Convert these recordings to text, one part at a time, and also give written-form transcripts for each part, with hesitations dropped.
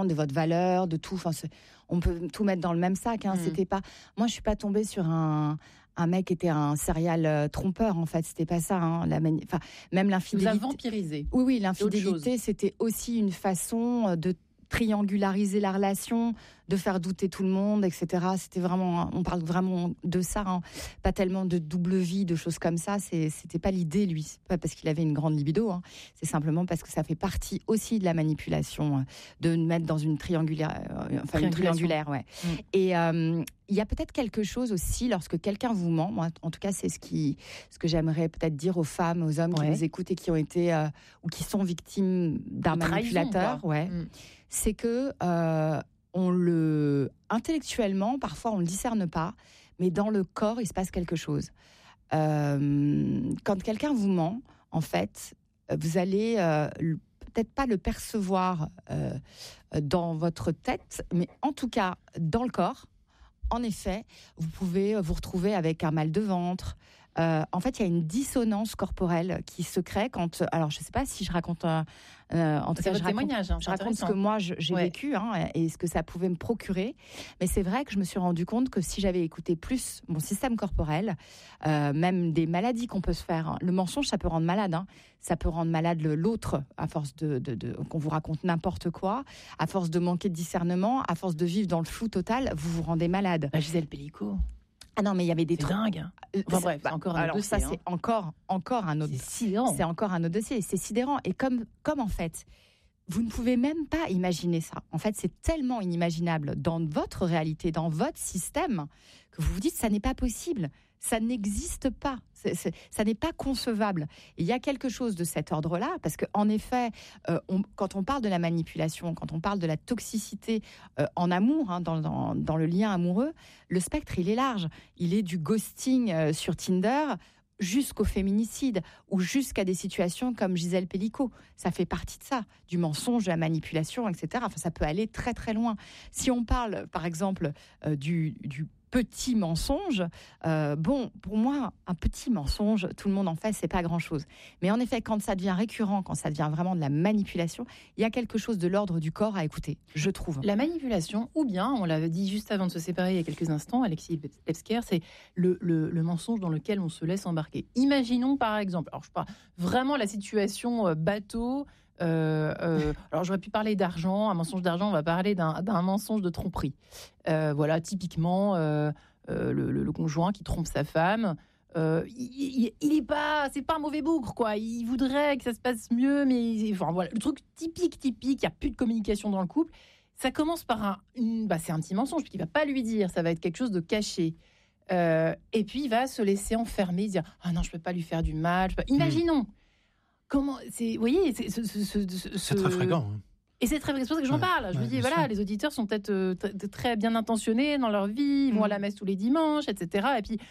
de votre valeur, de tout. Enfin, on peut tout mettre dans le même sac. C'était pas. Moi, je suis pas tombée sur un mec qui était un serial trompeur. En fait, c'était pas ça. Même l'infidélité. Vous a vampirisé. Oui, l'infidélité, c'était aussi une façon de triangulariser la relation, de faire douter tout le monde, etc. C'était vraiment, on parle vraiment de ça, pas tellement de double vie, de choses comme ça. C'était pas l'idée, lui. C'est pas parce qu'il avait une grande libido, c'est simplement parce que ça fait partie aussi de la manipulation, de mettre dans une triangulaire, une triangulaire, ouais. Et il y a peut-être quelque chose aussi lorsque quelqu'un vous ment. Moi, en tout cas, c'est ce que j'aimerais peut-être dire aux femmes, aux hommes qui nous écoutent et qui ont été ou qui sont victimes d'un manipulateur. C'est que intellectuellement, parfois on le discerne pas, mais dans le corps, il se passe quelque chose. Quand quelqu'un vous ment, en fait, vous allez peut-être pas le percevoir dans votre tête, mais en tout cas dans le corps. En effet, vous pouvez vous retrouver avec un mal de ventre. En fait, il y a une dissonance corporelle qui se crée quand. Alors, je ne sais pas si je raconte. En tout cas, je raconte ce que moi j'ai vécu et ce que ça pouvait me procurer. Mais c'est vrai que je me suis rendu compte que si j'avais écouté plus mon système corporel, même des maladies qu'on peut se faire. Le mensonge, ça peut rendre malade. Ça peut rendre malade l'autre à force de qu'on vous raconte n'importe quoi, à force de manquer de discernement, à force de vivre dans le flou total, vous vous rendez malade. Gisèle Pellicot. Ah non, mais il y avait des trucs. C'est dingue. Enfin bref, c'est encore un autre dossier. Ça, c'est encore un autre. C'est sidérant. C'est encore un autre dossier. C'est sidérant. Et comme en fait, vous ne pouvez même pas imaginer ça. En fait, c'est tellement inimaginable dans votre réalité, dans votre système, que vous vous dites, ça n'est pas possible. Ça n'existe pas. Ça n'est pas concevable. Et il y a quelque chose de cet ordre-là, parce qu'en effet, quand on parle de la manipulation, quand on parle de la toxicité en amour, dans le lien amoureux, le spectre, il est large. Il est du ghosting sur Tinder jusqu'au féminicide ou jusqu'à des situations comme Gisèle Pellicot. Ça fait partie de ça, du mensonge, de la manipulation, etc. Enfin, ça peut aller très très loin. Si on parle, par exemple, du petit mensonge, pour moi, un petit mensonge, tout le monde en fait, c'est pas grand-chose. Mais en effet, quand ça devient récurrent, quand ça devient vraiment de la manipulation, il y a quelque chose de l'ordre du corps à écouter, je trouve. La manipulation, ou bien, on l'avait dit juste avant de se séparer il y a quelques instants, Alexis Levsker, c'est le mensonge dans lequel on se laisse embarquer. Imaginons par exemple, alors je parle vraiment la situation bateau. Alors j'aurais pu parler d'argent, un mensonge d'argent, on va parler d'un mensonge de tromperie. Voilà, typiquement le conjoint qui trompe sa femme. Il est pas, c'est pas un mauvais bougre quoi. Il voudrait que ça se passe mieux, mais enfin voilà, le truc typique. Il y a plus de communication dans le couple. Ça commence par c'est un petit mensonge puisqu'il va pas lui dire, ça va être quelque chose de caché. Et puis il va se laisser enfermer, dire ah non je peux pas lui faire du mal. Imaginons. Comment c'est, vous voyez, c'est très fréquent. Et c'est très fréquent, c'est pour ça que j'en parle. Je me dis, voilà, les auditeurs sont peut-être très bien intentionnés dans leur vie, ils vont à la messe tous les dimanches, etc. Et puis,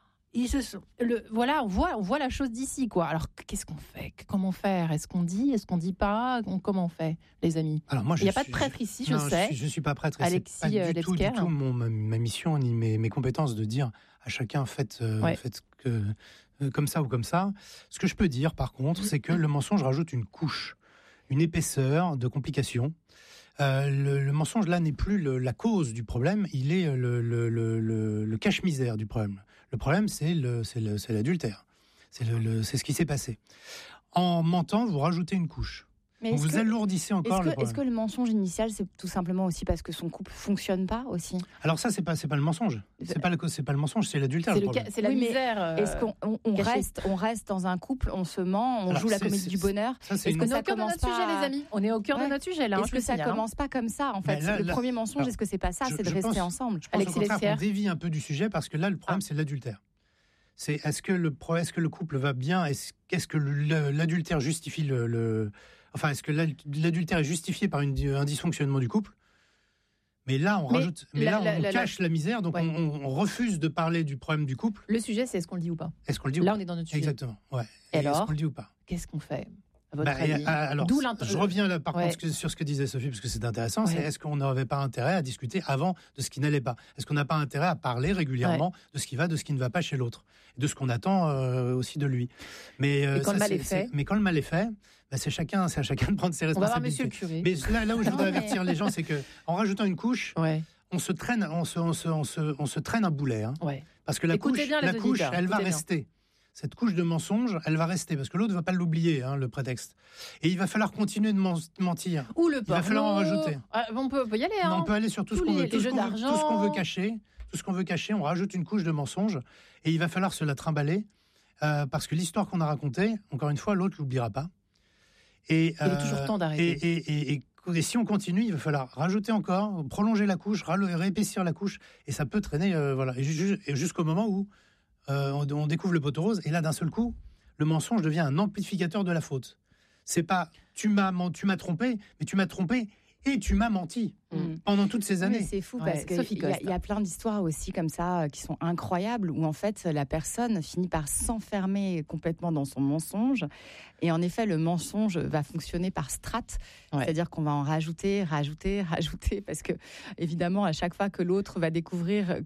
on voit la chose d'ici, quoi. Alors, qu'est-ce qu'on fait ? Comment faire ? Est-ce qu'on dit ? Est-ce qu'on dit pas ? Comment on fait, les amis ? Alors moi, il n'y a pas de prêtre ici, je sais. Je suis pas prêtre. Alexis c'est pas du tout ma mission ni mes compétences de dire à chacun faites que comme ça ou comme ça. Ce que je peux dire, par contre, c'est que le mensonge rajoute une couche, une épaisseur de complications. Le mensonge, là, n'est plus la cause du problème, il est le cache-misère du problème. Le problème, c'est l'adultère. C'est ce qui s'est passé. En mentant, vous rajoutez une couche. Donc vous alourdissez encore le problème. Est-ce que le mensonge initial, c'est tout simplement aussi parce que son couple fonctionne pas aussi ? Alors ça, c'est pas le mensonge. C'est pas le mensonge, c'est l'adultère. C'est la misère. Est-ce qu'on reste dans un couple, on se ment, on joue la comédie du bonheur ? Est-ce qu'on est au cœur de notre sujet, les amis ? On est au cœur de notre sujet là. Est-ce que ça commence pas comme ça en fait ? Le premier mensonge, est-ce que c'est pas ça ? C'est de rester ensemble. Je pense au contraire qu'on dévie un peu du sujet parce que là, le problème, c'est l'adultère. C'est est-ce que le couple va bien ? Est-ce que l'adultère justifie enfin, est-ce que l'adultère est justifié par un dysfonctionnement du couple ? Mais là, on cache la misère, donc on refuse de parler du problème du couple. Le sujet, c'est est-ce qu'on le dit ou pas ? Est-ce qu'on le dit ou pas ? Là, on est dans notre sujet. Exactement. Ouais. Et alors, est-ce qu'on le dit ou pas ? Qu'est-ce qu'on fait ? À votre avis. Alors, je reviens là, par contre sur ce que disait Sophie, parce que c'est intéressant. C'est est-ce qu'on n'avait pas intérêt à discuter avant de ce qui n'allait pas ? Est-ce qu'on n'a pas intérêt à parler régulièrement de ce qui va, de ce qui ne va pas chez l'autre, et de ce qu'on attend aussi de lui ? Mais quand le mal est fait, c'est à chacun de prendre ses On va voir responsabilités. monsieur le curé. Mais là où je voudrais avertir les gens, c'est que en rajoutant une couche, Ouais. on se traîne un boulet. Hein. Ouais. Parce que la couche, elle va rester. Cette couche de mensonge, elle va rester parce que l'autre ne va pas l'oublier, hein, le prétexte. Et il va falloir continuer de mentir. Ou le Il va falloir en rajouter. On peut y aller. Hein. On peut aller sur tout ce qu'on veut. Tout ce qu'on veut cacher. Tout ce qu'on veut cacher, on rajoute une couche de mensonge. Et il va falloir se la trimballer. Parce que l'histoire qu'on a racontée, encore une fois, l'autre ne l'oubliera pas. Et, il est toujours temps d'arrêter. Et si on continue, il va falloir rajouter encore, prolonger la couche, réépaissir la couche. Et ça peut traîner et jusqu'au moment où on découvre le poteau rose. Et là, d'un seul coup, le mensonge devient un amplificateur de la faute. C'est pas tu m'as trompé, mais tu m'as trompé et tu m'as menti pendant toutes ces années. Oui, c'est fou parce qu'il y a plein d'histoires aussi comme ça qui sont incroyables où en fait la personne finit par s'enfermer complètement dans son mensonge et en effet le mensonge va fonctionner par strates, c'est-à-dire qu'on va en rajouter parce que évidemment à chaque fois que l'autre va découvrir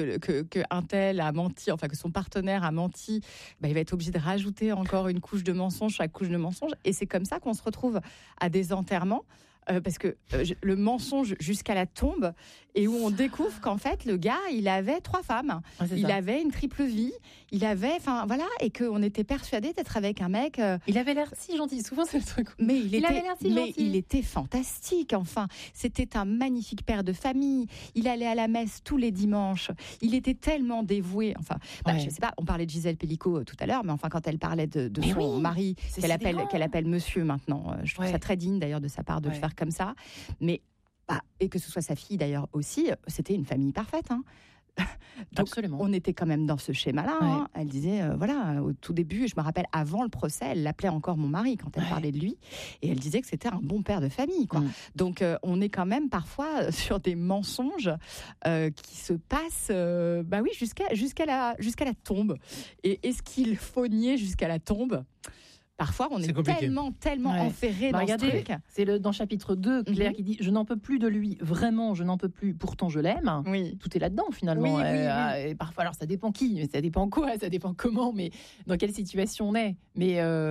que un tel a menti, enfin que son partenaire a menti, il va être obligé de rajouter encore une couche de mensonge, chaque couche de mensonge et c'est comme ça qu'on se retrouve à des enterrements. Parce que le mensonge jusqu'à la tombe et où on découvre qu'en fait le gars il avait 3 femmes, il avait une triple vie, il avait, et qu'on était persuadé d'être avec un mec. Il avait l'air si gentil, souvent c'est le truc. Mais il était fantastique. Enfin, c'était un magnifique père de famille. Il allait à la messe tous les dimanches. Il était tellement dévoué. Enfin, je sais pas. On parlait de Gisèle Pellicot tout à l'heure, mais enfin quand elle parlait de son mari qu'elle appelle Monsieur maintenant, je trouve ça très digne d'ailleurs de sa part de le faire comme ça, mais et que ce soit sa fille d'ailleurs aussi, c'était une famille parfaite. Hein. Donc, absolument. On était quand même dans ce schéma-là. Hein. Elle disait, au tout début, je me rappelle, avant le procès, elle l'appelait encore mon mari quand elle parlait de lui, et elle disait que c'était un bon père de famille. Quoi. Donc, on est quand même parfois sur des mensonges qui se passent, jusqu'à la tombe. Et est-ce qu'il faut nier jusqu'à la tombe ? Parfois, on est tellement enferré dans ce truc. C'est dans chapitre 2, Claire qui dit « Je n'en peux plus de lui, vraiment, je n'en peux plus, pourtant je l'aime ». Tout est là-dedans, finalement. Et parfois, alors ça dépend qui, mais ça dépend quoi, ça dépend comment, mais dans quelle situation on est. Mais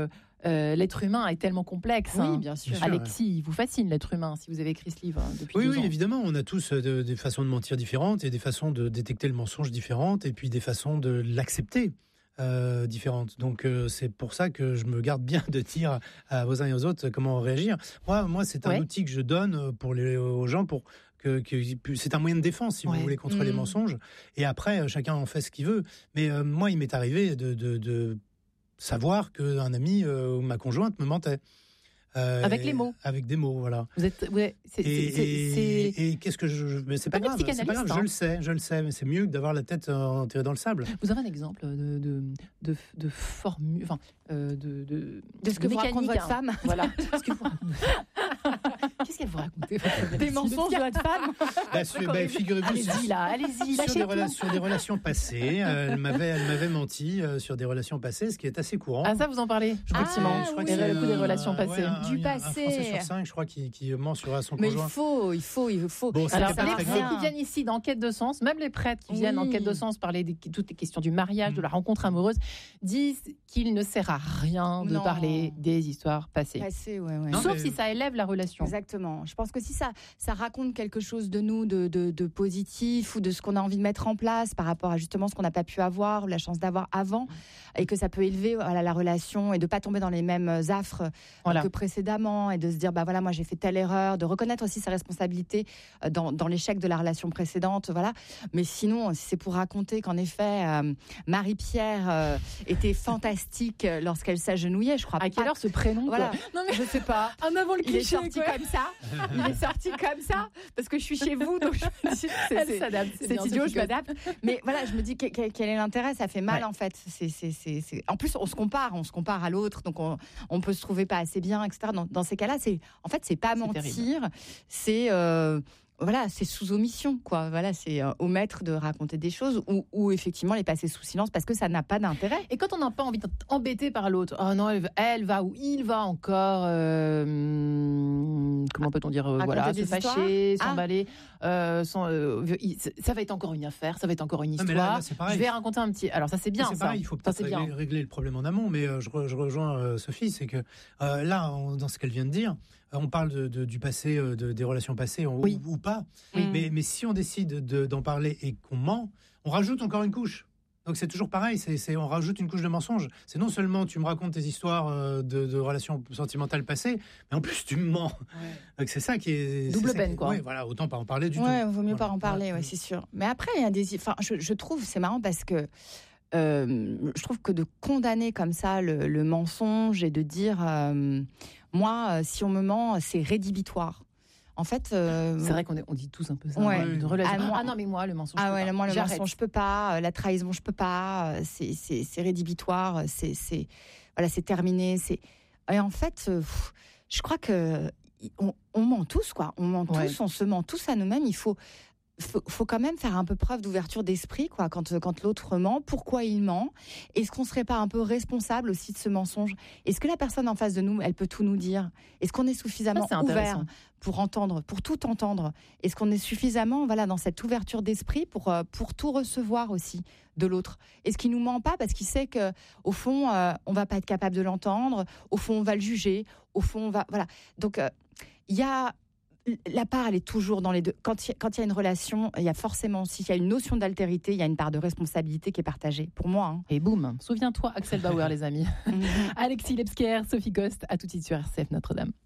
l'être humain est tellement complexe. Oui, bien sûr. Alexis, il vous fascine l'être humain, si vous avez écrit ce livre depuis 2 ans. Oui, évidemment, on a tous des façons de mentir différentes, et des façons de détecter le mensonge différentes, et puis des façons de l'accepter. Différentes. Donc c'est pour ça que je me garde bien de dire aux uns et aux autres comment réagir. Moi c'est un outil que je donne aux gens pour que c'est un moyen de défense si vous voulez contre les mensonges. Et après chacun en fait ce qu'il veut. Mais moi il m'est arrivé de savoir qu'un ami ou ma conjointe me mentait. Avec les mots. Avec des mots, voilà. Vous êtes, et qu'est-ce que mais c'est pas grave, c'est pas grave, je le sais, mais c'est mieux que d'avoir la tête enterrée dans le sable. Vous avez un exemple de formule, enfin, de ce que vous raconte votre femme. Voilà. Qu'est-ce qu'elle vous raconte Des mensonges de votre femme. Figurez-vous, allez-y, sur des relations passées, elle m'avait menti sur des relations passées, ce qui est assez courant. Ah, ça vous en parlez? Effectivement, je crois qu'il y a le coup des relations passées. Du passé. Un Français sur 5, je crois, qui ment sur son conjoint. Mais il faut. Bon, alors, les prêtres qui viennent ici dans Quête de sens, même les prêtres qui viennent en Quête de sens parler de toutes les questions du mariage, de la rencontre amoureuse, disent qu'il ne sert à rien de parler des histoires passées. Sauf si ça élève la relation. Exactement. Je pense que si ça raconte quelque chose de nous, de positif, ou de ce qu'on a envie de mettre en place par rapport à justement ce qu'on n'a pas pu avoir, ou la chance d'avoir avant, et que ça peut élever la relation, et de ne pas tomber dans les mêmes affres que précédemment, et de se dire moi j'ai fait telle erreur, de reconnaître aussi sa responsabilité dans l'échec de la relation précédente, voilà. Mais sinon, si c'est pour raconter qu'en effet Marie-Pierre était fantastique lorsqu'elle s'agenouillait, je crois. À quelle heure ce prénom? Voilà. Non mais je sais pas. En avant le cliché. Il est sorti comme ça. Il est sorti comme ça parce que je suis chez vous, donc je me dis, c'est idiot, je m'adapte. Mais voilà, je me dis quel est l'intérêt? Ça fait mal en fait. En plus, on se compare à l'autre, donc on peut se trouver pas assez bien, etc. Dans ces cas-là, c'est pas mentir, c'est c'est sous omission, quoi. Voilà, c'est omettre de raconter des choses ou effectivement les passer sous silence parce que ça n'a pas d'intérêt. Et quand on n'a pas envie d'être embêté par l'autre, oh non, elle va ou il va encore, comment peut-on dire, se fâcher, s'emballer. ça va être encore une affaire, ça va être encore une histoire. Là, c'est pareil. Je vais raconter un petit. Alors ça c'est bien. C'est pareil, il faut peut-être régler le problème en amont, mais je rejoins Sophie, c'est que là, dans ce qu'elle vient de dire, on parle du passé, des relations passées ou pas. Oui. Mais si on décide d'en parler et qu'on ment, on rajoute encore une couche. Donc c'est toujours pareil, on rajoute une couche de mensonge. C'est non seulement tu me racontes tes histoires de relations sentimentales passées, mais en plus tu me ments. Ouais. Donc c'est ça qui est... Double peine, quoi. Oui, voilà, autant pas en parler du tout. Ouais, vaut mieux pas en parler, ouais, c'est sûr. Mais après, il y a des... Enfin, je trouve, c'est marrant parce que je trouve que de condamner comme ça le mensonge et de dire, moi, si on me ment, c'est rédhibitoire. En fait, c'est vrai qu'on dit tous un peu ça. Ouais. Une relation. Non, mais moi, le mensonge. Ah ouais, moi, le mensonge, je peux pas. La trahison, je peux pas. C'est rédhibitoire. C'est terminé. Et en fait, je crois que on ment tous, quoi. On ment tous. On se ment tous à nous-mêmes. Il faut quand même faire un peu preuve d'ouverture d'esprit, quoi, quand l'autre ment. Pourquoi il ment? Est-ce qu'on serait pas un peu responsable aussi de ce mensonge? Est-ce que la personne en face de nous, elle peut tout nous dire? Est-ce qu'on est suffisamment ouvert pour entendre, pour tout entendre? Est-ce qu'on est suffisamment, dans cette ouverture d'esprit pour tout recevoir aussi de l'autre? Est-ce qu'il nous ment pas parce qu'il sait que au fond, on va pas être capable de l'entendre? Au fond, on va le juger. Au fond, Donc, il y a la part, elle est toujours dans les deux. Quand il y a une relation, il y a forcément, s'il y a une notion d'altérité, il y a une part de responsabilité qui est partagée. Pour moi. Hein. Et boum, souviens-toi, Axel Bauer, les amis. Alexis Lebsker, Sophie Coste, à tout de suite sur RCF Notre-Dame.